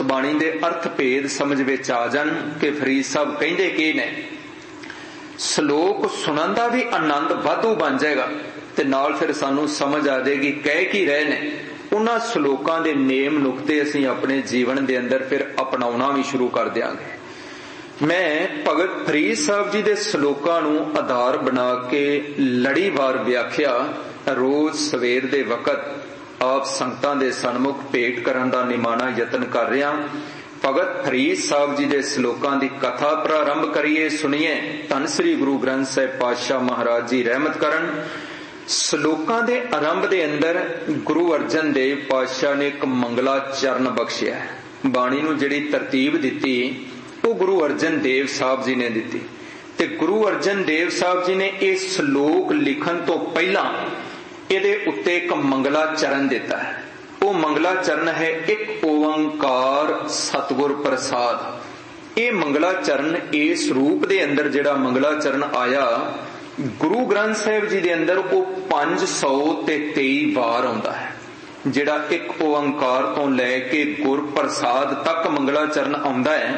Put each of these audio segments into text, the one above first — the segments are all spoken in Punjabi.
बाणी दे अर्थ भेद समझ विच आ जाण कि फरीद साहब कहिंदे की ने। श्लोक सुनन दा भी आनंद वाधू बन जाएगा ते नाल फिर सानू समझ आ जाएगी कह की रहे ने। उन्हां श्लोकां दे नेम नुक्ते असीं अपने जीवन दे अंदर फिर अपनाउणा भी शुरू कर देंगे। मैं भगत फरीद साहब जी दे श्लोकां नू आधार बना के लड़ीवार व्याख्या रोज सवेर दे वकत आप संगतां दे सन्मुख भेंट करन दा निमाणा यतन कर रहा। भगत फरीद साहब जी दे श्लोकां दी कथा प्रारंभ करिए, सुनिए। धन श्री गुरु ग्रंथ साहिब पातशाह महाराज जी रहमत करन। श्लोकां दे आरंभ दे अंदर गुरु अर्जन देव पातशाह ने एक मंगला चरण बख्शिया है। बाणी नू जिहड़ी तरतीब दिती वो गुरु अर्जन देव साहब जी ने दिती ते गुरु अर्जन देव साहब जी ने ये श्लोक लिखण तो पहला ਇਹਦੇ ਉੱਤੇ एक मंगला चरण दिता है। वो मंगला चरण है एक ओंकार सतगुर प्रसाद। ये मंगला चरण इस रूप दे अंदर जिहड़ा मंगला चरण आया गुरु ग्रंथ साहिब जी दे अंदर वो 523 वार आउंदा है। जिहड़ा एक ओंकार तो लैके गुर प्रसाद तक मंगला चरण आउंदा है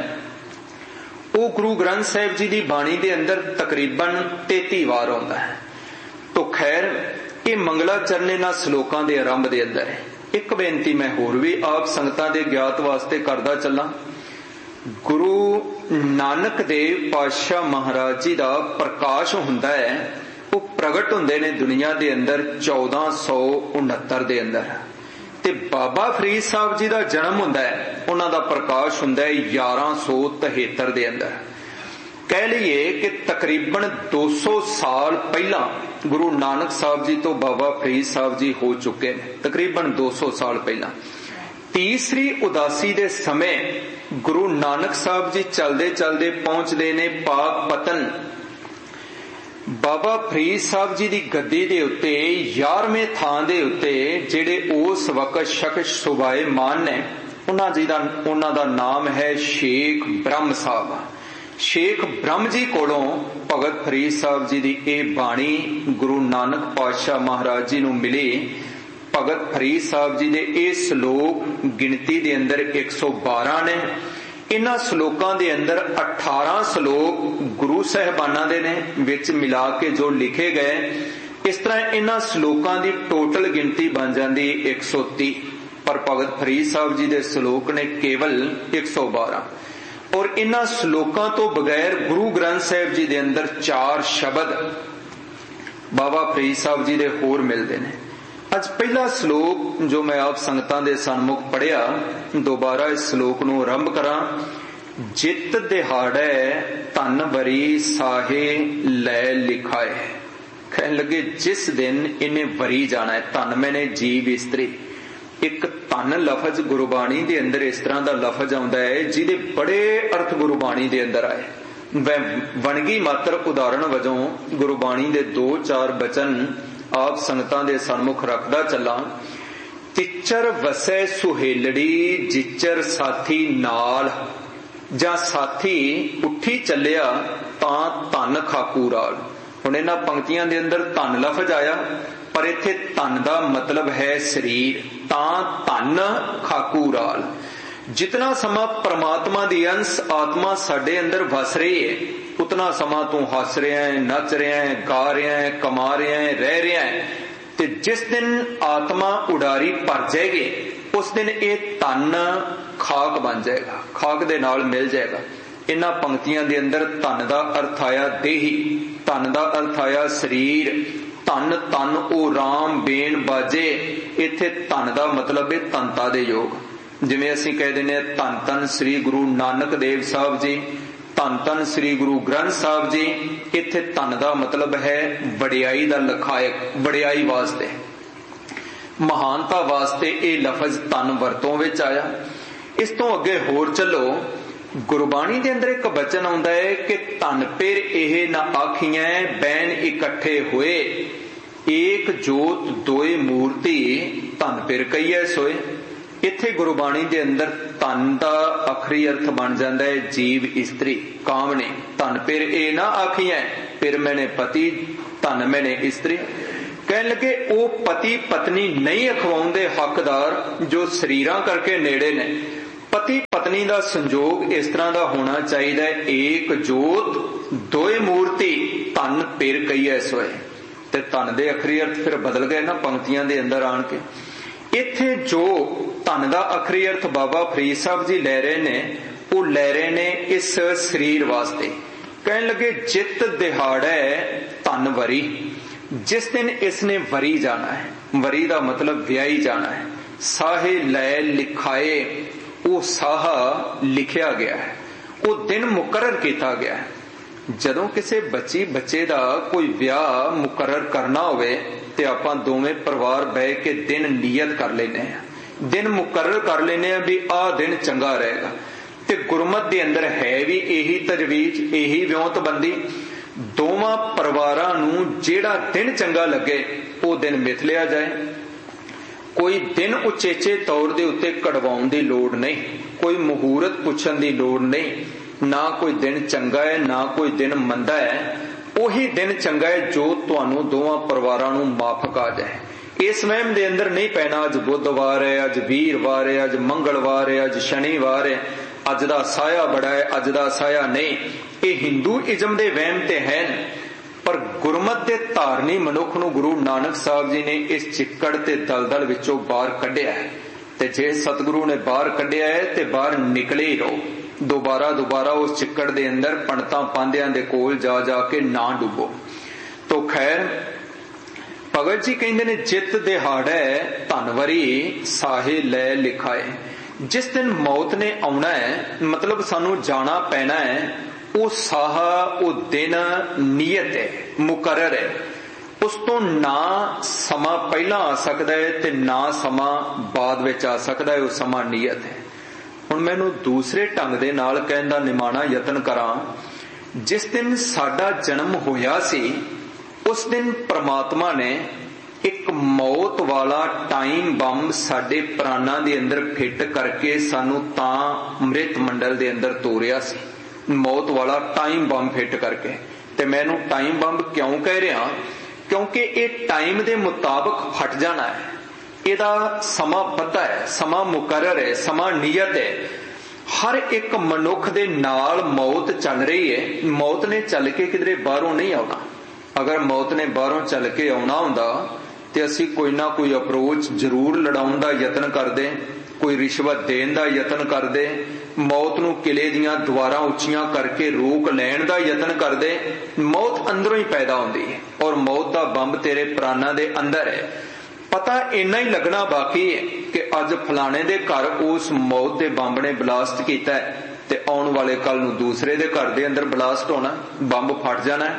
वो गुरु ग्रंथ साहिब जी दी बाणी दे अंदर तकरीबन 33 वार आउंदा है। तो खैर ये मंगला चरण इन्हां श्लोकां दे आरंभ दे अंदर है। एक बेनती मैं होर भी आप संगतां दे ज्ञात वास्ते करदा चलां। गुरु नानक देव पातशाह महाराज जी दा प्रकाश हुंदा है, वो प्रगट हुंदे ने दुनिया दे अंदर 1469 दे अंदर ते बाबा फरीद साहब जी दा जन्म हुंदा है, उन्हां दा प्रकाश हुंदा है 1173 दे अंदर। कह लीए कि तकरीबन 200 साल पहला गुरु नानक साहब जी तो बाबा फरीद साहब जी हो चुके हैं। तकरीबन 200 साल पहला तीसरी उदासी दे समय गुरु नानक साहब जी चलदे चलदे पहुंचदे ने पाक पतन। बाबा फरीद साहब जी दी गद्दी दे उत्ते 11वें थां दे उत्ते जिहड़े उस वक्त शख्स सुबाए मान ने उन्हां दा नाम है शेख ब्रह्म साहब। शेख ब्रह्म जी कोलों भगत फरीद साहब जी दी ए बाणी गुरु नानक पातशाह महाराज जी नू मिली। भगत फरीद साहब जी दे ए श्लोक गिनती दे अंदर 112 ने। इन्हां श्लोकां दे अंदर 18 श्लोक गुरु साहिबाना दे ने विच मिला के जो लिखे गए। इस तरह इन्हां श्लोकां दी टोटल गिनती बन जाती 130, पर भगत फरीद साहब जी दे श्लोक ने केवल 112। और इन्हां श्लोकां तो बगैर गुरु ग्रंथ साहिब जी दे अंदर 4 शब्द बाबा फरीद साहब जी दे होर मिलते हैं। अज पहला श्लोक जो मैं आप संगतां दे सन्मुख पढ़िया, दोबारा इस श्लोक नू आरंभ करा। जित दिहाड़े धन वरी साहे लै लिखाए। कहन लगे जिस दिन इन्हें वरी जाना है, धन मैंने जीव इस्त्री। एक धन लफज गुरबाणी दे अंदर इस तरह का लफज आउंदा है जिहदे बड़े अर्थ गुरबाणी दे अंदर आए। वणगी मात्र उदाहरण वजों गुरबाणी दे 2-4 बचन आप संगतां दे सन्मुख रखदा चलां। तिचर वसै सुहेलड़ी जिचर साथी नाल, जां साथी उठी चलिया तां धन खाकूराल। हुण इन्हां पंक्तियां दे अंदर धन लफज आया, पर इत्थे धन दा मतलब है शरीर। तां धन खाकूराल। जितना समा परमात्मा दी अंश आत्मा साडे अंदर वस रही है, उतना समा तू हस रहा है, नच रहा है, गा रहा है, कमा रहा है, रह रहा है। ते जिस दिन आत्मा उडारी भर जाएगी उस दिन ये धन खाक बन जाएगा, खाक दे नाल मिल जाएगा। इन्हां पंक्तियां दे अंदर धन दा अर्थ आया देही, धन दा अर्थ आया शरीर। धन धन ओ राम बेन बाजे। इत्थे धन दा मतलब है तनता दे योग। जिवें असीं कह दिंदे हां धन धन श्री गुरु नानक देव साहब जी, धन धन श्री गुरु ग्रंथ साहब जी। इत्थे धन दा मतलब है वडियाई दा लखायक, वडियाई वास्ते, महानता वास्ते ये लफज धन वरतों विच आया। इस तो अगे होर चलो, गुरबाणी दे अंदर एक वचन आउंदा है कि धन पिर एह ना आखियां बैन इकट्ठे होए, एक जोत दोए मूर्ति धन पिर कईए सोए। इत्थे गुरबाणी दे अंदर धन दा अखरी अर्थ बन जांदा है जीव इस्त्री, कामने। धन पिर ए ना आखियां, पिर मैंने पति, धन मैंने इस्त्री। कहने लगे वो पति पत्नी नहीं अखवाउंदे हकदार जो शरीरां करके नेड़े ने, ਪਤੀ ਪਤਨੀ ਦਾ ਸੰਜੋਗ ਇਸ ਤਰ੍ਹਾਂ ਦਾ ਹੋਣਾ ਚਾਹੀਦਾ ਹੈ, ਏਕ ਜੋਤ ਦੋਏ ਮੂਰਤੀ ਧਨ ਪਿਰ ਕਹੀਐ ਸੋਏ। ਤੇ ਧਨ ਦੇ ਅਖਰੀ ਅਰਥ ਫਿਰ ਬਦਲ ਗਏ ਨਾ ਪੰਕਤੀਆਂ ਦੇ ਅੰਦਰ ਆਣ ਕੇ। ਇੱਥੇ ਜੋ ਧਨ ਦਾ ਅਖਰੀ ਅਰਥ ਬਾਬਾ ਫਰੀਦ ਸਾਹਿਬ ਜੀ ਲੈ ਰਹੇ ਨੇ, ਉਹ ਲੈ ਰਹੇ ਨੇ ਇਸ ਸਰੀਰ ਵਾਸਤੇ। ਕਹਿਣ ਲੱਗੇ ਜਿਤ ਦਿਹਾੜੈ ਧਨ ਵਰੀ, ਜਿਸ ਦਿਨ ਇਸਨੇ ਵਰੀ ਜਾਣਾ ਹੈ, ਵਰੀ ਦਾ ਮਤਲਬ ਵਿਆਹੀ ਜਾਣਾ ਹੈ। ਸਾਹੇ ਲੈ ਲਿਖਾਏ, ਉਹ ਸਾਹਾ ਲਿਖਿਆ ਗਿਆ ਹੈ, ਉਹ ਦਿਨ ਮੁਕਰਰ ਕੀਤਾ ਗਿਆ ਹੈ। ਜਦੋਂ ਕਿਸੇ ਬੱਚੇ ਦਾ ਕੋਈ ਵਿਆਹ ਮੁਕਰਰ ਕਰਨਾ ਹੋਵੇ ਤੇ ਆਪਾਂ ਦੋਵੇਂ ਪਰਿਵਾਰ ਬਹਿ ਕੇ ਦਿਨ ਨੀਅਤ ਕਰ ਲੈਂਦੇ ਹਾਂ, ਦਿਨ ਮੁਕਰਰ ਕਰ ਲੈਂਦੇ ਹਾਂ ਵੀ ਆਹ ਦਿਨ ਚੰਗਾ ਰਹੇਗਾ। ਤੇ ਗੁਰਮਤਿ ਦੇ ਅੰਦਰ ਹੈ ਵੀ ਇਹੀ ਤਜਵੀਜ਼, ਇਹੀ ਵਿਉਂਤਬੰਦੀ। ਦੋਵਾਂ ਪਰਿਵਾਰਾਂ ਨੂੰ ਜਿਹੜਾ ਦਿਨ ਚੰਗਾ ਲੱਗੇ ਉਹ ਦਿਨ ਮਿਥ ਲਿਆ ਜਾਏ। ਕੋਈ ਦਿਨ ਉਚੇਚੇ ਤੌਰ ਦੇ ਉੱਤੇ ਕਢਵਾਉਣ ਦੀ ਲੋੜ ਨਹੀਂ, ਕੋਈ ਮੁਹੂਰਤ ਪੁੱਛਣ ਦੀ ਲੋੜ ਨਹੀਂ। ਨਾ ਕੋਈ ਦਿਨ ਚੰਗਾ ਹੈ ਨਾ ਕੋਈ ਦਿਨ ਮੰਦਾ ਹੈ, ਉਹੀ ਦਿਨ ਚੰਗਾ ਹੈ ਜੋ ਤੁਹਾਨੂੰ ਦੋਵਾਂ ਪਰਿਵਾਰਾਂ ਨੂੰ ਮਾਫਕ ਆ ਜਾਏ। ਇਸ ਵਹਿਮ ਦੇ ਅੰਦਰ ਨਹੀਂ ਪੈਣਾ ਅੱਜ ਬੁੱਧਵਾਰ ਹੈ, ਅੱਜ ਵੀਰਵਾਰ ਹੈ, ਅੱਜ ਮੰਗਲਵਾਰ ਹੈ, ਅੱਜ ਸ਼ਨੀਵਾਰ ਹੈ, ਅੱਜ ਦਾ ਸਾਇਆ ਬੜਾ ਹੈ, ਅੱਜ ਦਾ ਸਾਇਆ ਨਹੀਂ। ਇਹ ਹਿੰਦੂ ਇਜ਼ਮ ਦੇ ਵਹਿਮ ਤੇ ਹਨ, ਪਰ ਗੁਰਮਤਿ ਦੇ ਧਾਰਨੀ ਮਨੁੱਖ ਨੂੰ ਗੁਰੂ ਨਾਨਕ ਸਾਹਿਬ ਜੀ ਨੇ ਇਸ ਚਿੱਕੜ ਤੇ ਦਲਦਲ ਵਿੱਚੋਂ ਬਾਹਰ ਕੱਢਿਆ ਹੈ। ਤੇ ਜੇ ਸਤਿਗੁਰੂ ਨੇ ਬਾਹਰ ਕੱਢਿਆ ਹੈ ਤੇ ਬਾਹਰ ਨਿਕਲੇ ਹੀ ਰਹੋ। ਦੁਬਾਰਾ ਉਸ ਚਿੱਕੜ ਦੇ ਅੰਦਰ ਪੰਡਤਾਂ ਪਾਂਧਿਆਂ ਦੇ ਕੋਲ ਜਾ ਕੇ ਨਾ ਡੁੱਬੋ। ਤੋ ਖੈਰ ਭਗਤ ਜੀ ਕਹਿੰਦੇ ਨੇ ਜਿਤ ਦਿਹਾੜੈ ਧਨਵਰੀ ਸਾਹੇ ਲੈ ਲਿਖਾਏ। ਜਿਸ ਦਿਨ ਮੌਤ ਨੇ ਆਉਣਾ ਹੈ, ਮਤਲਬ ਸਾਨੂੰ ਜਾਣਾ ਪੈਣਾ ਹੈ, ਉਹ ਸਾਹਾ, ਉਹ ਦਿਨ ਨੀਅਤ ਹੈ, ਮੁਕਰਰ ਹੈ। ਉਸ ਤੋਂ ਨਾ ਸਮਾਂ ਪਹਿਲਾਂ ਆ ਸਕਦਾ ਹੈ ਤੇ ਨਾ ਸਮਾਂ ਬਾਅਦ ਵਿੱਚ ਆ ਸਕਦਾ ਹੈ, ਉਹ ਸਮਾਂ ਨੀਅਤ ਹੈ। ਹੁਣ ਮੈਨੂੰ ਦੂਸਰੇ ਢੰਗ ਦੇ ਨਾਲ ਕਹਿਣ ਦਾ ਨਿਮਾਣਾ ਯਤਨ ਕਰਾਂ। ਜਿਸ ਦਿਨ ਸਾਡਾ ਜਨਮ ਹੋਇਆ ਸੀ ਉਸ ਦਿਨ ਪ੍ਰਮਾਤਮਾ ਨੇ ਇੱਕ ਮੌਤ ਵਾਲਾ ਟਾਈਮ ਬੰਬ ਸਾਡੇ ਪ੍ਰਾਣਾਂ ਦੇ ਅੰਦਰ ਫਿੱਟ ਕਰਕੇ ਸਾਨੂੰ ਤਾਂ ਅੰਮ੍ਰਿਤ ਮੰਡਲ ਦੇ ਅੰਦਰ ਤੋਰਿਆ ਸੀ, ਮੌਤ ਵਾਲਾ ਟਾਈਮ ਬੰਬ ਫਿੱਟ ਕਰਕੇ। ਤੇ ਮੈਨੂੰ ਟਾਈਮ ਬੰਬ ਕਿਉਂ ਕਹਿ ਰਿਹਾ? ਕਿਉਂਕਿ ਇਹ ਟਾਈਮ ਦੇ ਮੁਤਾਬਕ ਫਟ ਜਾਣਾ ਹੈ, ਇਹਦਾ ਸਮਾਂ ਪਤਾ ਹੈ, ਸਮਾਂ ਮੁਕਰਰ ਹੈ, ਸਮਾਂ ਨਿਯਤ ਹੈ। ਹਰ ਇੱਕ ਮਨੁੱਖ ਦੇ ਨਾਲ ਮੌਤ ਚੱਲ ਰਹੀ ਹੈ। ਮੌਤ ਨੇ ਚੱਲ ਕੇ ਕਿਧਰੇ ਬਾਹਰੋਂ ਨਹੀਂ ਆਉਣਾ। ਅਗਰ ਮੌਤ ਨੇ ਬਾਹਰੋਂ ਚੱਲ ਕੇ ਆਉਣਾ ਹੁੰਦਾ ਤੇ ਅਸੀਂ ਕੋਈ ਨਾ ਕੋਈ ਅਪਰੋਚ ਜ਼ਰੂਰ ਲੜਾਉਣ ਦਾ ਯਤਨ ਕਰਦੇ, ਕੋਈ ਰਿਸ਼ਵਤ ਦੇਣ ਦਾ ਯਤਨ ਕਰਦੇ, ਮੌਤ ਨੂੰ ਕਿਲੇ ਦੀਆਂ ਦੀਵਾਰਾਂ ਉੱਚੀਆਂ ਕਰਕੇ ਰੋਕ ਲੈਣ ਦਾ ਯਤਨ ਕਰਦੇ। ਮੌਤ ਅੰਦਰੋਂ ਹੀ ਪੈਦਾ ਹੁੰਦੀ ਹੈ ਔਰ ਮੌਤ ਦਾ ਬੰਬ ਤੇਰੇ ਪ੍ਰਾਣਾਂ ਦੇ ਅੰਦਰ ਹੈ। ਪਤਾ ਇੰਨਾ ਹੀ ਲੱਗਣਾ ਬਾਕੀ ਹੈ ਕਿ ਅੱਜ ਫਲਾਣੇ ਦੇ ਘਰ ਉਸ ਮੌਤ ਦੇ ਬੰਬ ਨੇ ਬਲਾਸਟ ਕੀਤਾ ਹੈ ਤੇ ਆਉਣ ਵਾਲੇ ਕੱਲ ਨੂੰ ਦੂਸਰੇ ਦੇ ਘਰ ਦੇ ਅੰਦਰ ਬਲਾਸਟ ਹੋਣਾ, ਬੰਬ ਫਟ ਜਾਣਾ।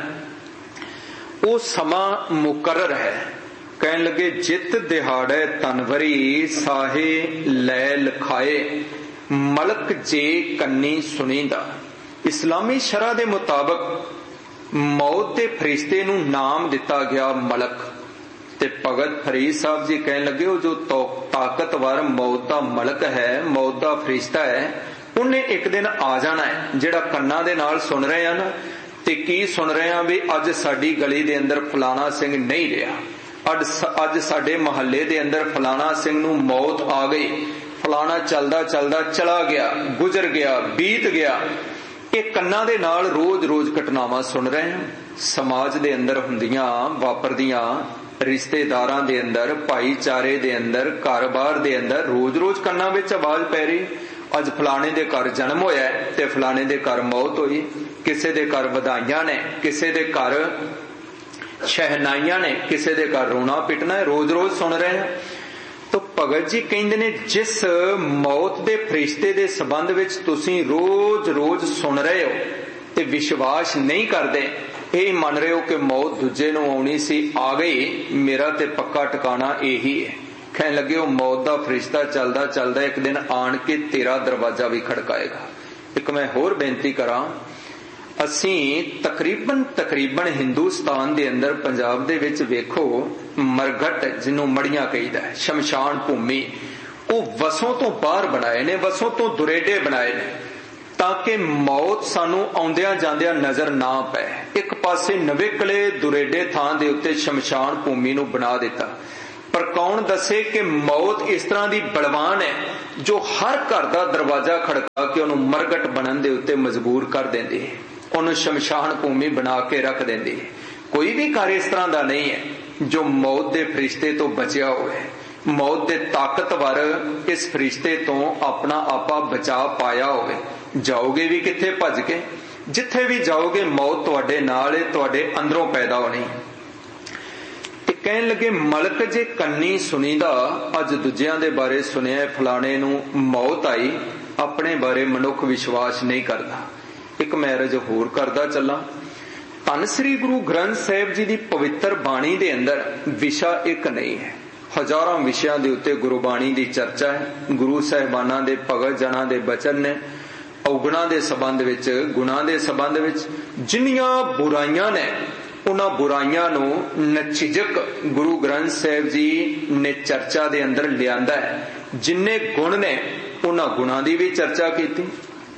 ਉਹ ਸਮਾਂ ਮੁਕਰਰ ਹੈ। ਕਹਿਣ ਲੱਗੇ ਜਿਤ ਦਿਹਾੜੈ ਤਨਵਰੀ ਸਾਹੇ ਲੈ ਲਿਖਾਏ, ਮਲਕ ਜੇ ਕੰਨੀ ਸੁਣੀਂਦਾ। ਇਸਲਾਮੀ ਸ਼ਰਅ ਦੇ ਮੁਤਾਬਕ ਮੌਤ ਦੇ ਫਰਿਸ਼ਤੇ ਨੂੰ ਨਾਮ ਦਿੱਤਾ ਗਿਆ ਮਲਕ। ਤੇ ਭਗਤ ਫਰੀਦ ਸਾਹਿਬ ਜੀ ਕਹਿਣ ਲੱਗੇ ਉਹ ਜੋ ਤਾਕਤਵਰ ਮੌਤ ਦਾ ਮਲਕ ਹੈ, ਮੌਤ ਦਾ ਫਰਿਸ਼ਤਾ ਹੈ, ਉਹਨੇ ਇੱਕ ਦਿਨ ਆ ਜਾਣਾ ਹੈ। ਜਿਹੜਾ ਕੰਨਾਂ ਦੇ ਨਾਲ ਸੁਣ ਰਹੇ ਆ ਨਾ, ਤੇ ਕੀ ਸੁਣ ਰਹੇ ਆ ਵੀ ਅੱਜ ਸਾਡੀ ਗਲੀ ਦੇ ਅੰਦਰ ਫਲਾਣਾ ਸਿੰਘ ਨਹੀਂ ਰਿਹਾ, ਅੱਜ ਸਾਡੇ ਮਹੱਲੇ ਦੇ ਅੰਦਰ ਫਲਾਣਾ ਸਿੰਘ ਨੂੰ ਮੌਤ ਆ ਗਈ, ਫਲਾਣਾ ਚੱਲਦਾ ਚੱਲਦਾ ਚਲਾ ਗਿਆ, ਗੁਜ਼ਰ ਗਿਆ, ਬੀਤ ਗਿਆ। ਇਹ ਕੰਨਾਂ ਦੇ ਨਾਲ ਰੋਜ਼ ਘਟਨਾਵਾਂ ਸੁਣ ਰਹੇ ਹਾਂ। ਸਮਾਜ ਦੇ ਅੰਦਰ ਹੁੰਦੀਆਂ ਵਾਪਰਦੀਆਂ, ਰਿਸ਼ਤੇਦਾਰਾਂ ਦੇ ਅੰਦਰ, ਭਾਈਚਾਰੇ ਦੇ ਅੰਦਰ, ਘਰ-ਬਾਰ ਦੇ ਅੰਦਰ ਰੋਜ਼ ਕੰਨਾਂ ਵਿੱਚ ਆਵਾਜ਼ ਪੈ ਰਹੀ, ਅੱਜ ਫਲਾਣੇ ਦੇ ਘਰ ਜਨਮ ਹੋਇਆ ਤੇ ਫਲਾਣੇ ਦੇ ਘਰ ਮੌਤ ਹੋਈ, ਕਿਸੇ ਦੇ ਘਰ ਵਧਾਈਆਂ ਨੇ, ਕਿਸੇ ਦੇ ਘਰ ਸ਼ਹਿਨਾਈਆਂ ਨੇ, ਕਿਸੇ ਦੇ ਘਰ ਰੋਣਾ ਪਿਟਣਾ, ਰੋਜ਼ ਸੁਣ ਰਹੇ ਹਾਂ। ਤਾਂ ਭਗਤ ਜੀ ਕਹਿੰਦੇ ਨੇ ਜਿਸ ਮੌਤ ਦੇ ਫਰਿਸ਼ਤੇ ਦੇ ਸੰਬੰਧ ਵਿੱਚ ਤੁਸੀਂ ਰੋਜ਼ ਸੁਣ ਰਹੇ ਹੋ ਤੇ ਵਿਸ਼ਵਾਸ ਨਹੀਂ ਕਰਦੇ, ਇਹ ਮੰਨ ਰਹੇ ਹੋ ਕਿ ਮੌਤ ਦੂਜੇ ਨੂੰ ਆਉਣੀ ਸੀ, ਆ ਗਈ, ਮੇਰਾ ਤੇ ਪੱਕਾ ਟਿਕਾਣਾ ਇਹੀ ਹੈ। ਕਹਿਣ ਲੱਗੇ ਉਹ ਮੌਤ ਦਾ ਫਰਿਸ਼ਤਾ ਚੱਲਦਾ ਚੱਲਦਾ ਇੱਕ ਦਿਨ ਆਣ ਕੇ ਤੇਰਾ ਦਰਵਾਜ਼ਾ ਵੀ ਖੜਕਾਏਗਾ। ਇੱਕ ਮੈਂ ਹੋਰ ਬੇਨਤੀ ਕਰਾਂ, ਅਸੀਂ ਤਕਰੀਬਨ ਹਿੰਦੁਸਤਾਨ ਦੇ ਅੰਦਰ, ਪੰਜਾਬ ਦੇ ਵਿੱਚ ਵੇਖੋ ਮਰਗਟ ਜਿਹਨੂੰ ਮੜੀਆਂ ਕਹੀਦਾ, ਸ਼ਮਸ਼ਾਨ ਭੂਮੀ, ਉਹ ਵਸੋਂ ਤੋਂ ਬਾਹਰ ਬਣਾਏ ਨੇ, ਵਸੋਂ ਤੋਂ ਦੁਰੇਡੇ ਬਣਾਏ ਨੇ ਤਾਂ ਕਿ ਮੌਤ ਸਾਨੂੰ ਆਉਂਦਿਆਂ ਜਾਂਦਿਆਂ ਨਜ਼ਰ ਨਾ ਪਏ। ਇੱਕ ਪਾਸੇ ਨਵੇਕਲੇ ਦੁਰੇਡੇ ਥਾਂ ਦੇ ਉੱਤੇ ਸ਼ਮਸ਼ਾਨ ਭੂਮੀ ਨੂੰ ਬਣਾ ਦਿੱਤਾ, पर कौन दसे कि मौत इस तरह की बलवान है जो हर घर का दरवाजा खड़का के उन्होंने मरगट बनन दे उत्ते मजबूर कर देंदी है, उन्होंने शमशान भूमि बना के रख देंदी है। कोई भी कार्य इस तरह का नहीं है जो मौत के फरिश्ते तो बचिया होवे। मौत के ताकतवर इस फरिश्ते तो अपना आपा बचा पाया होवे। जाओगे भी किथे भज के, जिथे भी जाओगे मौत तुहाडे नाल है, तुहाडे अंदरों पैदा होनी। कहन लगे मलक जे कन्नी सुनीदा, अज दूजियां दे बारे सुनिया फलाने नू मौत आई, अपने बारे मनुख विश्वास नहीं करता। एक मैरिज होर करदा चला। धन श्री गुरु ग्रंथ साहिब जी की पवित्र बाणी दे अंदर विषा एक नहीं है, हजारों विषयां दे उत्ते गुरबाणी की चर्चा है। गुरु साहिबाना दे भगत जना दे बचन ने औगुणा दे संबंध विच, गुणा दे संबंध विच, जिन्नियां बुराइयां ने उन्हां बुराइयां नू नचिजक गुरु ग्रंथ साहिब जी ने चर्चा दे अंदर लियांदा है। जिन्ने गुण ने उन्हां गुणां दी भी चर्चा कीती।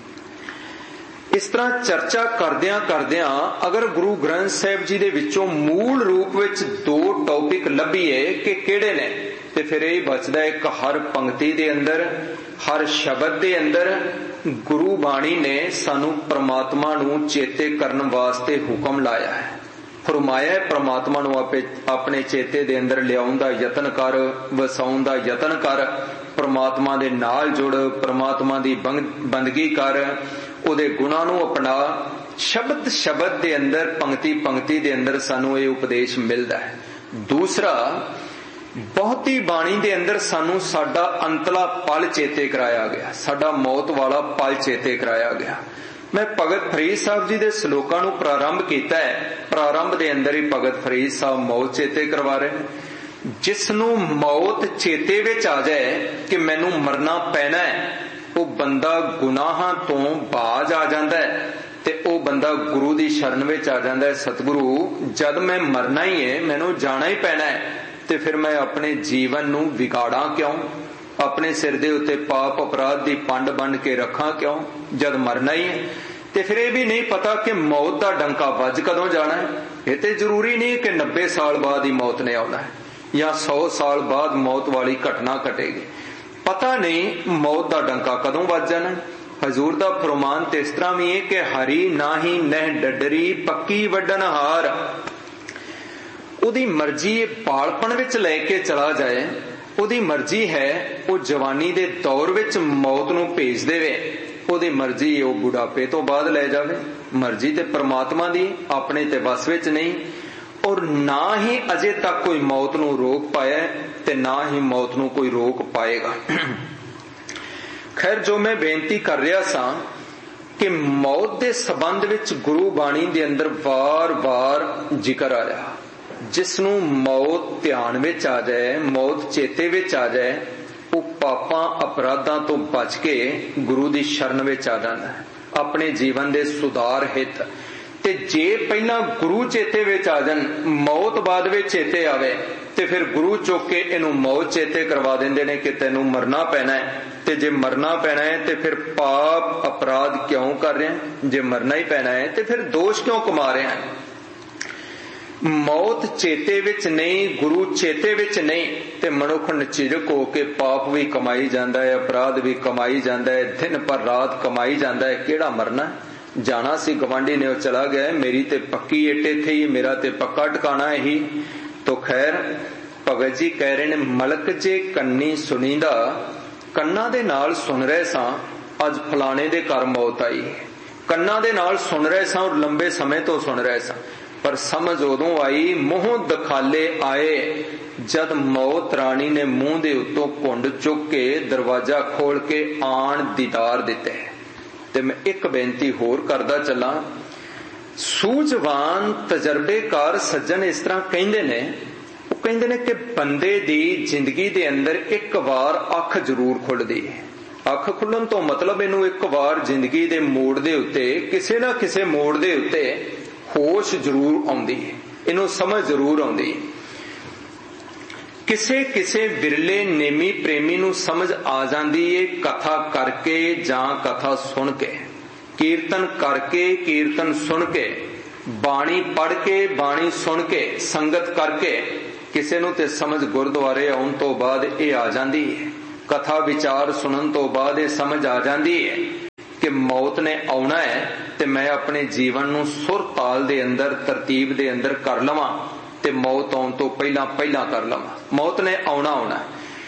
इस तरह चर्चा करदियां करदियां अगर गुरु ग्रंथ साहिब जी दे विचों मूल रूप विच दो टॉपिक लभीए कि किहड़े ने, ते फिर यह बचदा एक हर पंक्ति दे अंदर, हर शब्द दे अंदर गुरु बाणी ने सानू परमात्मा नू चेते करन वास्ते हुक्म लाया है, फरमाया है परमात्मा नू अपने चेते दे अंदर लियाउण दा यतन कर, वसाउण दा यतन कर, परमात्मा दे नाल जुड़, परमात्मा दी बंदगी कर, उहदे गुणां नू अपना। शब्द शब्द दे अंदर, पंक्ति पंक्ति दे अंदर सानू ये उपदेश मिलदा है। दूसरा, बहुती बाणी दे अंदर सानू साडा अंतला पल चेते कराया गया, साडा मौत वाला पल चेते कराया गया। मैं भगत फरीद साहब जी दे श्लोकां नू प्रारंभ कीता है। प्रारंभ दे अंदर ही भगत फरीद साहब मौत चेते करवा रहे हैं। जिसनू मौत चेते विच आ जाए कि मैनू मरना पैना है, वो बंदा गुनाहां तो बाज आ जांदा है ते वो बंदा गुरु दी शरण विच आ जांदा है। सतगुरु जद मैं मरना ही है, मैनू जाना ही पैना है, ते फिर मैं अपने जीवन नू बिगाड़ा क्यों, अपने सिर दे उत्ते पाप अपराध दी पंड बन के रखा क्यों, जद मरना ही है। ते फिर यह भी नहीं पता कि मौत दा डंका वज कदों जाना है। ये तो जरूरी नहीं कि 90 साल बाद ही मौत ने आना है या 100 साल बाद मौत वाली घटना घटेगी, पता नहीं मौत दा डंका कदों वज जाना है। हजूर दा फरमान ते इस तरह भी है कि हरी ना ही नह डडरी पक्की वड्डन हार। उहदी मर्जी बालपन विच लेके चला जाए, उहदी मर्जी है वो जवानी दे दौर विच मौत नू भेज देवे, उहदी मर्जी वो बुढ़ापे तो बाद ले जावे। मर्जी ते परमात्मा दी, अपने ते बस विच नहीं। और ना ही अजे तक कोई मौत नू रोक पाया ते ना ही मौत नू कोई रोक पाएगा। खैर, जो मैं बेनती कर रहा सा कि मौत दे संबंध विच गुरु बाणी दे अंदर बार बार जिक्र आया। जिसनू मौत ध्यान विच आ जाए, मौत चेते विच आ जाए, वो पापां अपराधां तो बच के गुरु दी शरण विच आ जांदा है अपने जीवन दे सुधार हित। ते जे पहला गुरु चेते विच आ जान, मौत बाद विच चेते आवे, ते फिर गुरु चुक के इनू मौत चेते करवा देंदे ने कि तैनू मरना पैना है। ते जे मरना पैना है ते फिर पाप अपराध क्यों कर रहे हैं? जे मरना ही पैना है ते फिर दोष क्यों कमा रहे हैं? मौत चेते विच नहीं, गुरु चेते विच नहीं, ते मनुख नचिजक होके पाप भी कमाई जांदा है, अपराध भी कमाई जांदा है, दिन पर रात कमाई जांदा है। केड़ा मरना है? जाना सी गवांडी ने चला गया, मेरी ते पक्की एटे थी, मेरा ते पक्का ठिकाना ही। तो खैर, भगत जी कह रहे ने मलक जे कन्नी सुनीदा, कन्ना दे नाल सुन रहे सा अज फलाने दे घर मौत आई, कन्ना दे नाल सुन रहे सा और लंबे समय तो सुन रहे सा, पर समझ उदों आई मूंह दखाले आए जद मौत राणी ने मुंह दे उत्तों घुंड चुक के दरवाजा खोल के आन दीदार दिते। ते मैं एक बेनती होर करदा चला, सूझवान तजर्बेकार सज्जन इस तरह कहंदे ने, वो कहंदे ने कि बंदे दी जिंदगी दे अंदर एक बार अख जरूर खुलदी है। अख खुलण तो मतलब इनू एक बार जिंदगी दे मोड़ दे उत्ते, किसे ना किसे मोड़ दे उत्ते होश जरूर आउंदी है, इनू समझ जरूर आउंदी है। किसे किसे विरले नेमी प्रेमी नू समझ आ जांदी है कथा करके जां कथा सुन के, कीर्तन करके कीर्तन सुन के, बाणी पढ़ के बाणी सुन के, संगत करके ਕਿਸੇ ਨੂੰ ਤੇ ਸਮਝ ਗੁਰਦੁਆਰੇ ਆਉਣ ਤੋਂ ਬਾਅਦ ਇਹ ਆ ਜਾਂਦੀ ਹੈ, ਕਥਾ ਵਿਚਾਰ ਸੁਣਨ ਤੋਂ ਬਾਅਦ ਇਹ ਸਮਝ ਆ ਜਾਂਦੀ ਹੈ ਕਿ ਮੌਤ ਨੇ ਆਉਣਾ ਹੈ ਤੇ ਮੈਂ ਆਪਣੇ ਜੀਵਨ ਨੂੰ ਸੁਰ ਤਾਲ ਦੇ ਅੰਦਰ, ਤਰਤੀਬ ਦੇ ਅੰਦਰ ਕਰ ਲਵਾਂ ਤੇ ਮੌਤ ਆਉਣ ਤੋਂ ਪਹਿਲਾਂ ਕਰ ਲਵਾਂ। ਮੌਤ ਨੇ ਆਉਣਾ।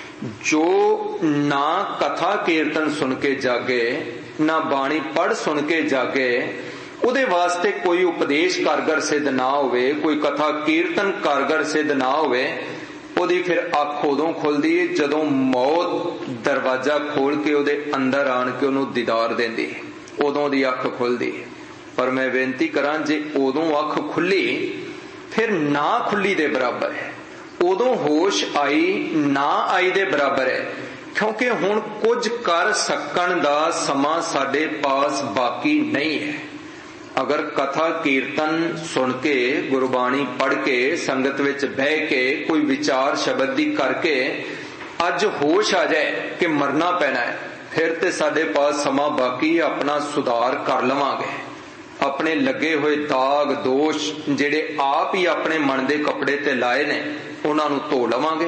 ਜੋ ਨਾ ਕਥਾ ਕੀਰਤਨ ਸੁਣ ਕੇ ਜਾਗੇ, ਨਾ ਬਾਣੀ ਪੜ੍ਹ ਸੁਣ ਕੇ ਜਾਗੇ, ਉਹਦੇ ਵਾਸਤੇ ਕੋਈ ਉਪਦੇਸ਼ ਕਾਰਗਰ ਸਿੱਧ ਨਾ ਹੋਵੇ, ਕੋਈ ਕਥਾ ਕੀਰਤਨ ਕਾਰਗਰ ਸਿੱਧ ਨਾ ਹੋਵੇ, ਉਹਦੀ ਫਿਰ ਅੱਖ ਉਦੋਂ ਖੁੱਲਦੀ ਹੈ ਜਦੋਂ ਮੌਤ ਦਰਵਾਜ਼ਾ ਖੋਲ ਕੇ ਉਹਦੇ ਅੰਦਰ ਆਣ ਕੇ ਉਹਨੂੰ ਦੀਦਾਰ ਦਿੰਦੀ, ਉਦੋਂ ਦੀ ਅੱਖ ਖੁੱਲਦੀ। ਪਰ ਮੈਂ ਬੇਨਤੀ ਕਰਾਂ, ਜੇ ਉਦੋਂ ਅੱਖ ਖੁੱਲੀ ਫਿਰ ਨਾ ਖੁੱਲੀ ਦੇ ਬਰਾਬਰ ਹੈ, ਉਦੋਂ ਹੋਸ਼ ਆਈ ਨਾ ਆਈ ਦੇ ਬਰਾਬਰ ਹੈ, ਕਿਉਂਕਿ ਹੁਣ ਕੁਝ ਕਰ ਸਕਣ ਦਾ ਸਮਾਂ ਸਾਡੇ ਪਾਸ ਬਾਕੀ ਨਹੀਂ ਹੈ। ਅਗਰ ਕਥਾ ਕੀਰਤਨ ਸੁਣ ਕੇ, ਗੁਰਬਾਣੀ ਪੜ੍ਹ ਕੇ, ਸੰਗਤ ਵਿੱਚ ਬਹਿ ਕੇ, ਕੋਈ ਵਿਚਾਰ ਸ਼ਬਦ ਦੀ ਕਰਕੇ ਅੱਜ ਹੋਸ਼ ਆ ਜਾਏ ਕਿ ਮਰਨਾ ਪੈਣਾ ਹੈ, ਫਿਰ ਤੇ ਸਾਡੇ ਪਾਸ ਸਮਾਂ ਬਾਕੀ, ਆਪਣਾ ਸੁਧਾਰ ਕਰ ਲਵਾਂਗੇ। ਆਪਣੇ ਲੱਗੇ ਹੋਏ ਦਾਗ ਦੋਸ਼ ਜਿਹੜੇ ਆਪ ਹੀ ਆਪਣੇ ਮਨ ਦੇ ਕੱਪੜੇ ਤੇ ਲਾਏ ਨੇ, ਉਹਨਾਂ ਨੂੰ ਧੋ ਲਵਾਂਗੇ।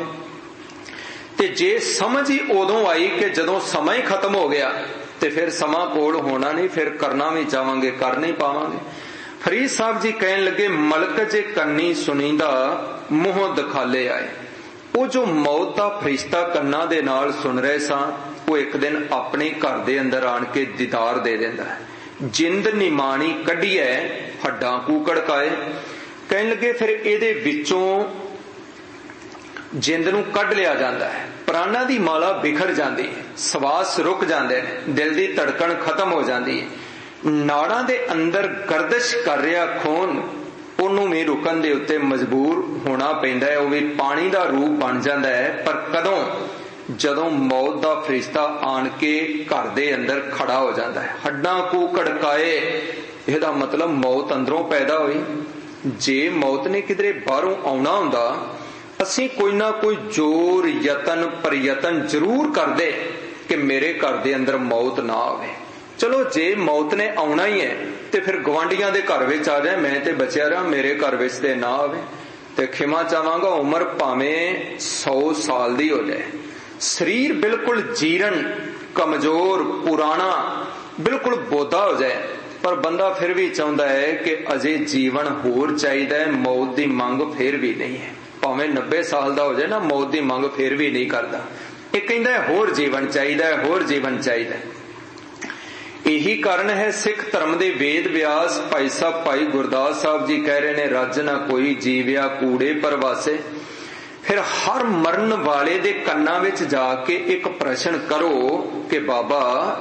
ਤੇ ਜੇ ਸਮਝ ਹੀ ਉਦੋਂ ਆਈ ਕਿ ਜਦੋਂ ਸਮਾਂ ਹੀ ਖਤਮ ਹੋ ਗਿਆ, ਤੇ ਫਿਰ ਸਮਾਂ ਕੋਲ ਹੋਣਾ ਨਹੀਂ, ਫਿਰ ਕਰਨਾ ਵੀ ਚਾਹਾਂਗੇ ਕਰ ਨਹੀਂ ਪਾਵਾਂਗੇ। ਫਰੀਦ ਸਾਹਿਬ ਜੀ ਕਹਿਣ ਲੱਗੇ, ਮਲਕ ਜੇ ਕੰਨੀ ਸੁਣੀਂਦਾ ਮੂੰਹ ਦਿਖਾਲੇ ਆਏ। ਉਹ ਜੋ ਮੌਤ ਦਾ ਫਰਿਸ਼ਤਾ ਕੰਨਾਂ ਦੇ ਨਾਲ ਸੁਣ ਰਹੇ ਸਾਂ, ਉਹ ਇੱਕ ਦਿਨ ਆਪਣੇ ਘਰ ਦੇ ਅੰਦਰ ਆਣ ਕੇ ਦੀਦਾਰ ਦੇ ਦਿੰਦਾ ਹੈ। ਜਿੰਦ ਨਿਮਾਣੀ ਕੱਢੀਐ ਹੱਡਾਂ ਕੂਕੜ ਕਾਏ। ਕਹਿਣ ਲੱਗੇ ਫਿਰ ਇਹਦੇ ਵਿੱਚੋਂ ਜਿੰਦ ਨੂੰ ਕੱਢ ਲਿਆ ਜਾਂਦਾ ਹੈ, ਪ੍ਰਾਣਾਂ ਦੀ ਮਾਲਾ ਬਿਖਰ ਜਾਂਦੀ ਹੈ, ਸਵਾਸ ਰੁਕ ਜਾਂਦੇ ਨੇ, ਦਿਲ ਦੀ ਧੜਕਣ ਖਤਮ ਹੋ ਜਾਂਦੀ ਹੈ, ਨਾੜਾਂ ਦੇ ਅੰਦਰ ਗਰਦਸ਼ ਕਰ ਰਿਹਾ ਖੂਨ, ਉਹਨੂੰ ਵੀ ਰੁਕਣ ਦੇ ਉੱਤੇ ਮਜਬੂਰ ਹੋਣਾ ਪੈਂਦਾ ਹੈ, ਉਹ ਵੀ ਪਾਣੀ ਦਾ ਰੂਪ ਬਣ ਜਾਂਦਾ ਹੈ। ਪਰ ਕਦੋਂ? ਜਦੋਂ ਮੌਤ ਦਾ ਫਰਿਸ਼ਤਾ ਆਣ ਕੇ ਘਰ ਦੇ ਅੰਦਰ ਖੜਾ ਹੋ ਜਾਂਦਾ ਹੈ। ਹੱਡਾਂ ਕੂਕੜ ਕਾਏ, ਇਹਦਾ ਮਤਲਬ ਮੌਤ ਅੰਦਰੋਂ ਪੈਦਾ ਹੋਈ। ਜੇ ਮੌਤ ਨੇ ਕਿਧਰੇ ਬਾਹਰੋਂ ਆਉਣਾ ਹੁੰਦਾ, ਅਸੀਂ ਕੋਈ ਨਾ ਕੋਈ ਜ਼ੋਰ, ਯਤਨ, ਪ੍ਰਯਤਨ ਜ਼ਰੂਰ ਕਰਦੇ ਕਿ ਮੇਰੇ ਘਰ ਦੇ ਅੰਦਰ ਮੌਤ ਨਾ ਆਵੇ। ਚਲੋ ਜੇ ਮੌਤ ਨੇ ਆਉਣਾ ਹੀ ਹੈ ਤੇ ਫਿਰ ਗਵਾਂਢੀਆਂ ਦੇ ਘਰ ਵਿੱਚ ਆ ਜਾਏ, ਮੈਂ ਤੇ ਬਚਿਆ ਰਹਾ, ਮੇਰੇ ਘਰ ਵਿੱਚ ਤੇ ਨਾ ਆਵੇ। ਤੇ ਖਿਮਾ ਚਾਹਾਂਗਾ, ਉਮਰ ਭਾਵੇਂ 100 ਸਾਲ ਦੀ ਹੋ ਜਾਏ, ਸਰੀਰ ਬਿਲਕੁਲ ਜੀਰਨ, ਕਮਜ਼ੋਰ, ਪੁਰਾਣਾ, ਬਿਲਕੁਲ ਬੋਧਾ ਹੋ ਜਾਏ, ਪਰ ਬੰਦਾ ਫਿਰ ਵੀ ਚਾਹੁੰਦਾ ਹੈ ਕਿ ਅਜੇ ਜੀਵਨ ਹੋਰ ਚਾਹੀਦਾ ਹੈ, ਮੌਤ ਦੀ ਮੰਗ ਫਿਰ ਵੀ ਨਹੀਂ ਹੈ। ਭਾਵੇਂ 90 ਸਾਲ ਦਾ ਹੋ ਜਾਏ ਨਾ, ਮੌਤ ਦੀ ਮੰਗ ਫਿਰ ਵੀ ਨਹੀਂ ਕਰਦਾ। ਇਹ ਕਹਿੰਦਾ ਹੈ ਹੋਰ ਜੀਵਨ ਚਾਹੀਦਾ ਹੈ, ਹੋਰ ਜੀਵਨ ਚਾਹੀਦਾ। ਇਹੀ ਕਾਰਨ ਹੈ ਸਿੱਖ ਧਰਮ ਦੇ ਵੇਦ ਵਿਆਸ ਭਾਈ ਸਾਹਿਬ, ਭਾਈ ਗੁਰਦਾਸ ਸਾਹਿਬ ਜੀ ਕਹਿ ਰਹੇ ਨੇ, ਰੱਜ ਨਾ ਕੋਈ ਜੀਵਿਆ ਕੂੜੇ ਪਰਵਾਸੇ। ਫਿਰ ਹਰ ਮਰਨ ਵਾਲੇ ਦੇ ਕੰਨਾਂ ਵਿੱਚ ਜਾ ਕੇ ਇੱਕ ਪ੍ਰਸ਼ਨ ਕਰੋ ਕਿ ਬਾਬਾ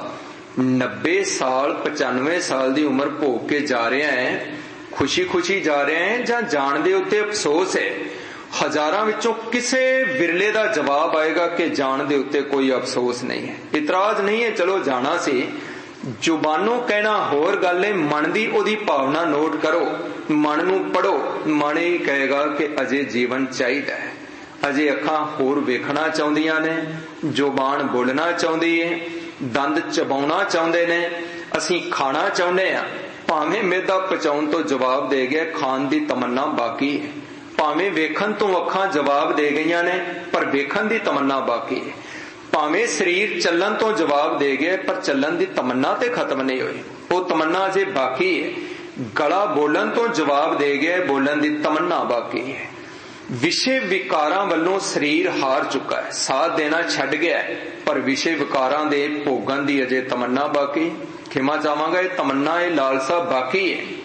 90 ਸਾਲ 95 ਸਾਲ ਦੀ ਉਮਰ ਭੋਗ ਕੇ ਜਾ ਰਿਹਾ ਹੈ, ਖੁਸ਼ੀ ਖੁਸ਼ੀ ਜਾ ਰਿਹਾ ਹੈ ਜਾਂ ਜਾਣ ਦੇ ਉੱਤੇ ਅਫਸੋਸ ਹੈ? ਹਜ਼ਾਰਾਂ ਵਿੱਚੋਂ ਕਿਸੇ ਵਿਰਲੇ ਦਾ ਜਵਾਬ ਆਏਗਾ ਕਿ ਜਾਣ ਦੇ ਉੱਤੇ ਕੋਈ ਅਫਸੋਸ ਨਹੀਂ ਹੈ, ਇਤਰਾਜ਼ ਨਹੀਂ ਹੈ, ਚਲੋ ਜਾਣਾ ਸੀ। ਜ਼ੁਬਾਨੋਂ ਕਹਿਣਾ ਹੋਰ ਗੱਲ ਹੈ, ਮਨ ਦੀ ਉਹਦੀ ਭਾਵਨਾ ਨੋਟ ਕਰੋ, ਮਨ ਨੂੰ ਪੜੋ। ਮਨ ਇਹ ਕਹੇਗਾ ਕਿ ਅਜੇ ਜੀਵਨ ਚਾਹੀਦਾ ਹੈ, ਅਜੇ ਅੱਖਾਂ ਹੋਰ ਵੇਖਣਾ ਚਾਹੁੰਦੀਆਂ ਨੇ, ਜ਼ੁਬਾਨ ਬੋਲਣਾ ਚਾਹੁੰਦੀ ਹੈ, ਦੰਦ ਚਬਾਉਣਾ ਚਾਹੁੰਦੇ ਨੇ, ਅਸੀਂ ਖਾਣਾ ਚਾਹੁੰਦੇ ਹਾਂ। ਭਾਵੇਂ ਮਿਹਦਾ ਪਚਾਉਣ ਤੋਂ ਜਵਾਬ ਦੇ ਗਿਆ, ਖਾਣ ਦੀ ਤਮੰਨਾ ਬਾਕੀ ਹੈ। ਭਾਵੇਂ ਵੇਖਣ ਤੋਂ ਅੱਖਾਂ ਜਵਾਬ ਦੇ ਗਈਆਂ ਨੇ, ਪਰ ਵੇਖਣ ਦੀ ਤਮੰਨਾ ਬਾਕੀ ਹੈ। ਭਾਵੇਂ ਸਰੀਰ ਚੱਲਣ ਤੋਂ ਜਵਾਬ ਦੇ ਗਏ, ਪਰ ਚੱਲਣ ਦੀ ਤਮੰਨਾ ਤੇ ਖਤਮ ਨਹੀਂ ਹੋਈ, ਉਹ ਤਮੰਨਾ ਅਜੇ ਬਾਕੀ ਹੈ। ਗਲਾ ਬੋਲਣ ਤੋਂ ਜਵਾਬ ਦੇ ਗਿਆ, ਬੋਲਣ ਦੀ ਤਮੰਨਾ ਬਾਕੀ ਹੈ। ਵਿਸ਼ੇ ਵਿਕਾਰਾਂ ਵੱਲੋਂ ਸਰੀਰ ਹਾਰ ਚੁੱਕਾ ਹੈ, ਸਾਥ ਦੇਣਾ ਛੱਡ ਗਿਆ ਹੈ, ਪਰ ਵਿਸ਼ੇ ਵਿਕਾਰਾਂ ਦੇ ਭੋਗਣ ਦੀ ਅਜੇ ਤਮੰਨਾ ਬਾਕੀ। ਖਿਮਾ ਚਾਹਾਂਗਾ, ਇਹ ਤਮੰਨਾ, ਇਹ ਲਾਲਸਾ ਬਾਕੀ ਹੈ।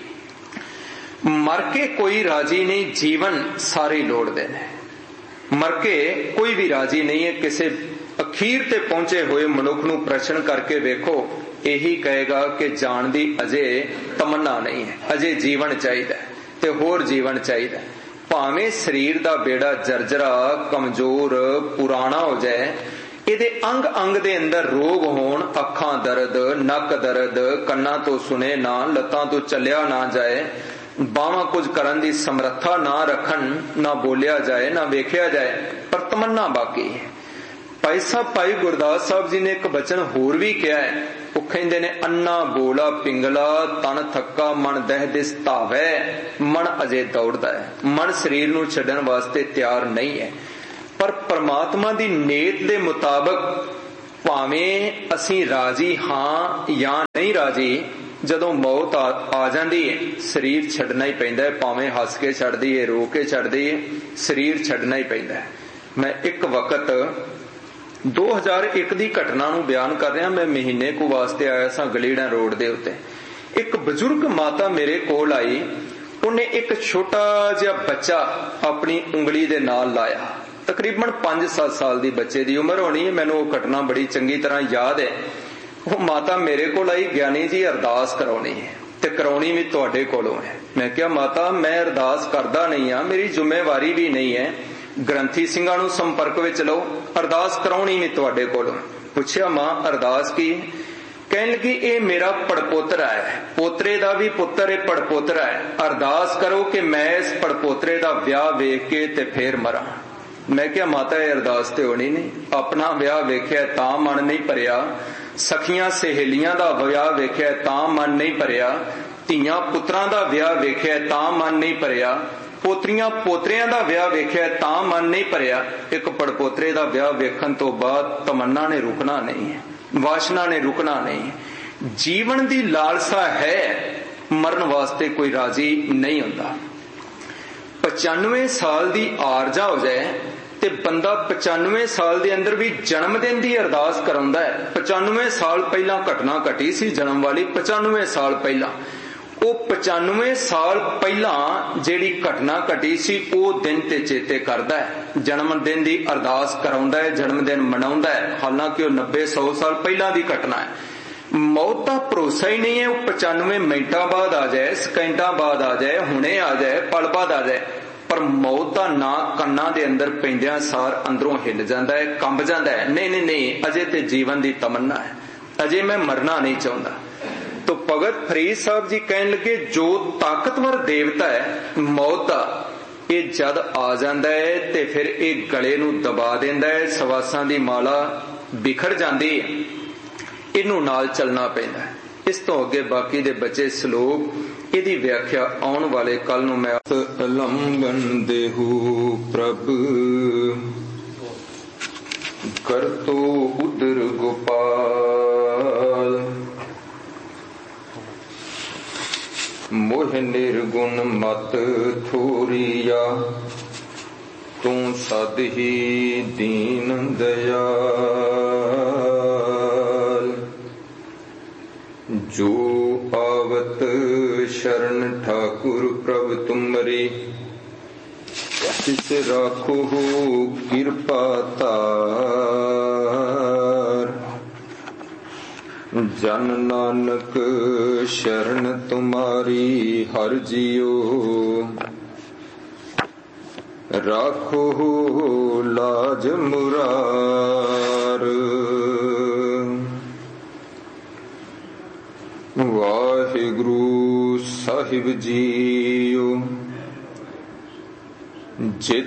ਮਰ ਕੇ ਕੋਈ ਰਾਜੀ ਨਹੀਂ, ਜੀਵਨ ਸਾਰੇ ਲੋੜਦੇ ਨੇ। ਮਰ ਕੇ ਕੋਈ ਵੀ ਰਾਜੀ ਨਹੀਂ ਹੈ। ਕਿਸੇ ਅਖੀਰ ਤੇ ਪਹੁੰਚੇ ਹੋਏ ਮਨੁੱਖ ਨੂੰ ਪ੍ਰਸ਼ਨ ਕਰਕੇ ਵੇਖੋ, ਇਹੀ ਕਹੇਗਾ ਕਿ ਜਾਣ ਦੀ ਅਜੇ ਤਮੰਨਾ ਨਹੀਂ ਹੈ, ਅਜੇ ਜੀਵਨ ਚਾਹੀਦਾ ਤੇ ਹੋਰ ਜੀਵਨ ਚਾਹੀਦਾ। ਭਾਵੇਂ ਸਰੀਰ ਦਾ ਬੇੜਾ ਜਰਜਰਾ, ਕਮਜ਼ੋਰ, ਪੁਰਾਣਾ ਹੋ ਜਾਏ, ਇਹਦੇ ਅੰਗ ਅੰਗ ਦੇ ਅੰਦਰ ਰੋਗ ਹੋਣ, ਅੱਖਾਂ ਦਰਦ, ਨੱਕ ਦਰਦ, ਕੰਨਾਂ ਤੋਂ ਸੁਣੇ ਨਾ, ਲੱਤਾਂ ਤੋਂ ਚੱਲਿਆ ਨਾ ਜਾਏ, ਬਾਹਾਂ ਕੁਝ ਕਰਨ ਦੀ ਸਮਰੱਥਾ ਨਾ ਰੱਖਣ, ਨਾ ਬੋਲਿਆ ਜਾਏ, ਨਾ ਵੇਖਿਆ ਜਾਏ, ਪਰ ਤਮੰਨਾ ਬਾਕੀ ਹੈ। ਭਾਈ ਸਾਹਿਬ, ਭਾਈ ਗੁਰਦਾਸ ਸਾਹਿਬ ਜੀ ਨੇ ਇੱਕ ਬਚਨ ਹੋਰ ਵੀ ਕਿਹਾ ਹੈ, ਉਹ ਕਹਿੰਦੇ ਨੇ ਅੰਨਾ ਬੋਲਾ ਪਿੰਗਲਾ ਤਨ ਥੱਕਾ ਮਨ ਦਹਿ ਦਿਸ ਧਾਵੈ। ਮਨ ਅਜੇ ਦੌੜਦਾ ਹੈ, ਮਨ ਸਰੀਰ ਨੂੰ ਛੱਡਣ ਵਾਸਤੇ ਤਿਆਰ ਨਹੀਂ ਹੈ। ਪਰ ਪ੍ਰਮਾਤਮਾ ਦੀ ਨੇਤ ਦੇ ਮੁਤਾਬਕ ਭਾਵੇਂ ਅਸੀਂ ਰਾਜੀ ਹਾਂ ਜਾਂ ਨਹੀਂ ਰਾਜੀ, ਜਦੋਂ ਮੌਤ ਆ ਜਾਂਦੀ ਹੈ ਸਰੀਰ ਛੱਡਣਾ ਹੀ ਪੈਂਦਾ ਹੈ। ਭਾਵੇਂ ਹੱਸ ਕੇ ਛੱਡਦੀ ਹੈ, ਰੋ ਕੇ ਛੱਡਦੀ ਹੈ, ਸਰੀਰ ਛੱਡਣਾ ਹੀ ਪੈਂਦਾ ਹੈ। ਮੈਂ ਇੱਕ ਵਕਤ 2001 ਦੀ ਘਟਨਾ ਨੂੰ ਬਿਆਨ ਕਰ ਰਿਹਾ। ਮੈਂ ਮਹੀਨੇ ਕੁ ਵਾਸਤੇ ਆਇਆ ਸਾਂ ਗਲੀੜਾ ਰੋਡ ਦੇ ਉੱਤੇ। ਇੱਕ ਬਜ਼ੁਰਗ ਮਾਤਾ ਮੇਰੇ ਕੋਲ ਆਈ। ਉਹਨੇ ਇੱਕ ਛੋਟਾ ਜਿਹਾ ਬੱਚਾ ਆਪਣੀ ਉਂਗਲੀ ਦੇ ਨਾਲ ਲਾਇਆ। ਤਕਰੀਬਨ 5-7 ਸਾਲ ਦੀ ਬੱਚੇ ਦੀ ਉਮਰ ਹੋਣੀ ਹੈ। ਮੈਨੂੰ ਉਹ ਘਟਨਾ ਬੜੀ ਚੰਗੀ ਤਰ੍ਹਾਂ ਯਾਦ ਹੈ। ਉਹ ਮਾਤਾ ਮੇਰੇ ਕੋਲ ਆਈ, ਗਿਆਨੀ ਜੀ ਅਰਦਾਸ ਕਰਾਉਣੀ ਹੈ ਤੇ ਕਰਾਉਣੀ ਵੀ ਤੁਹਾਡੇ ਕੋਲੋਂ ਹੈ। ਮੈਂ ਕਿਹਾ ਮਾਤਾ ਮੈਂ ਅਰਦਾਸ ਕਰਦਾ ਨਹੀਂ ਆ, ਮੇਰੀ ਜ਼ਿੰਮੇਵਾਰੀ ਵੀ ਨਹੀਂ ਹੈ। ਗ੍ਰੰਥੀ ਸਿੰਘਾਂ ਨੂੰ ਸੰਪਰਕ ਵਿੱਚ ਲਓ, ਅਰਦਾਸ ਕਰਾਉਣੀ ਵੀ ਤੁਹਾਡੇ ਕੋਲੋਂ। ਪੁੱਛਿਆ ਮਾਂ ਅਰਦਾਸ ਕੀ? ਕਹਿਣ ਲੱਗੀ ਇਹ ਮੇਰਾ ਪੜਪੋਤਰਾ ਹੈ, ਪੋਤਰੇ ਦਾ ਵੀ ਪੁੱਤਰ ਇਹ ਪੜਪੋਤਰਾ ਹੈ। ਅਰਦਾਸ ਕਰੋ ਕਿ ਮੈਂ ਇਸ ਪੜਪੋਤਰੇ ਦਾ ਵਿਆਹ ਵੇਖ ਕੇ ਤੇ ਫੇਰ ਮਰਾਂ। ਮੈਂ ਕਿਹਾ ਮਾਤਾ ਇਹ ਅਰਦਾਸ ਤੇ ਹੋਣੀ ਨਹੀਂ। ਆਪਣਾ ਵਿਆਹ ਵੇਖਿਆ ਤਾਂ ਮਨ ਨਹੀਂ ਭਰਿਆ, ਸਖੀਆਂ ਸਹੇਲੀਆਂ ਦਾ ਵਿਆਹ ਵੇਖਿਆ ਤਾਂ ਮਨ ਨਹੀਂ ਭਰਿਆ, ਧੀਆਂ ਪੁੱਤਰਾਂ ਦਾ ਵਿਆਹ ਵੇਖਿਆ ਤਾਂ ਮਨ ਨਹੀਂ ਭਰਿਆ, ਪੋਤਰੀਆਂ ਪੋਤਰਿਆਂ ਦਾ ਵਿਆਹ ਵੇਖਿਆ ਤਾਂ ਮਨ ਨਹੀਂ ਭਰਿਆ। ਇੱਕ ਪੜਪੋਤਰੇ ਦਾ ਵਿਆਹ ਵੇਖਣ ਤੋਂ ਬਾਅਦ ਤਮੰਨਾ ਨੇ ਰੁਕਣਾ ਨਹੀਂ ਹੈ, ਵਾਸ਼ਨਾ ਨੇ ਰੁਕਣਾ ਨਹੀਂ। ਜੀਵਨ ਦੀ ਲਾਲਸਾ ਹੈ, ਮਰਨ ਵਾਸਤੇ ਕੋਈ ਰਾਜੀ ਨਹੀਂ ਹੁੰਦਾ। 95 ਸਾਲ ਦੀ ਆਰਜਾ ਹੋ ਜਾਏ ਤੇ ਬੰਦਾ 95 ਸਾਲ ਦੇ ਅੰਦਰ ਵੀ ਜਨਮ ਦਿਨ ਦੀ ਅਰਦਾਸ ਕਰਾਉਂਦਾ ਹੈ। 95 ਸਾਲ ਪਹਿਲਾਂ ਘਟਨਾ ਘਟੀ ਸੀ ਜਨਮ ਵਾਲੀ, 95 ਸਾਲ ਪਹਿਲਾਂ। ਉਹ 95 ਸਾਲ ਪਹਿਲਾਂ ਜਿਹੜੀ ਘਟਨਾ ਘਟੀ ਸੀ ਉਹ ਦਿਨ ਤੇ ਚੇਤੇ ਕਰਦਾ ਹੈ, ਜਨਮ ਦਿਨ ਦੀ ਅਰਦਾਸ ਕਰਾਉਂਦਾ ਹੈ, ਜਨਮ ਦਿਨ ਮਨਾਉਂਦਾ ਹੈ। ਹਾਲਾਂਕਿ ਉਹ 90-100 ਸਾਲ ਪਹਿਲਾਂ ਦੀ ਘਟਨਾ ਹੈ। ਮੌਤ ਦਾ ਭਰੋਸਾ ਹੀ ਨਹੀਂ ਹੈ। ਉਹ 95 ਮਿੰਟਾਂ ਬਾਅਦ ਆ ਜਾਏ, ਸਕਿੰਟਾਂ ਬਾਅਦ ਆ ਜਾਏ, ਹੁਣੇ ਆ ਜਾਏ, ਪਲ ਬਾਅਦ ਆ ਜਾਏ, ਪਰ ਮੌਤ ਦਾ ਨਾਂ ਕੰਨਾਂ ਦੇ ਅੰਦਰ ਪੈਂਦਿਆਂ ਸਾਰ ਅੰਦਰੋਂ ਹਿੱਲ ਜਾਂਦਾ ਹੈ, ਕੰਬ ਜਾਂਦਾ ਹੈ। ਨਹੀਂ ਨਹੀਂ ਨਹੀਂ, ਅਜੇ ਤੇ ਜੀਵਨ ਦੀ ਤਮੰਨਾ ਹੈ, ਅਜੇ ਮੈਂ ਮਰਨਾ ਨਹੀਂ ਚਾਹੁੰਦਾ। ਤੋ ਭਗਤ ਫਰੀਦ ਸਾਹਿਬ ਜੀ ਕਹਿਣ ਲੱਗੇ ਜੋ ਤਾਕਤਵਰ ਦੇਵਤਾ ਹੈ ਮੌਤ ਦਾ, ਇਹ ਜਦ ਆ ਜਾਂਦਾ ਹੈ ਤੇ ਫਿਰ ਇਹ ਗਲੇ ਨੂੰ ਦਬਾ ਦਿੰਦਾ ਹੈ, ਸਵਾਸਾਂ ਦੀ ਮਾਲਾ ਬਿਖਰ ਜਾਂਦੀ ਹੈ, ਇਹਨੂੰ ਨਾਲ ਚੱਲਣਾ ਪੈਂਦਾ ਹੈ। ਇਸ ਤੋਂ ਅੱਗੇ ਬਾਕੀ ਦੇ ਬਚੇ ਸ਼ਲੋਕ ਇਹਦੀ ਵਿਆਖਿਆ ਆਉਣ ਵਾਲੇ ਕੱਲ ਨੂੰ ਮੈਂ। ਲੰਬਨ ਦੇਹੂ ਪ੍ਰਭ ਕਰਤੋ ਉਦਰ ਗੋਪਾਲ, ਮੋਹ ਨਿਰਗੁਣ ਮਤ ਥੋਰੀਆ, ਤੂੰ ਸਦ ਹੀ ਦੀਨ ਦਇਆਲ। ਜੋ ਆਵਤ ਸ਼ਰਨ ਠਾकुर ਪ੍ਰਭ ਤੁਮਰੀ, ਤਿਸ ਰਾਖੋ ਕਿਰਪਾ ਧਾਰ। ਜਨ ਨਾਨਕ ਸ਼ਰਨ ਤੁਮਾਰੀ ਹਰ ਜੀਓ, ਰਾਖੋ ਲਾਜ ਮੁਰਾਰ। ਵਾਹਿਗੁਰੂ ਸਾਹਿਬ ਜੀਓ।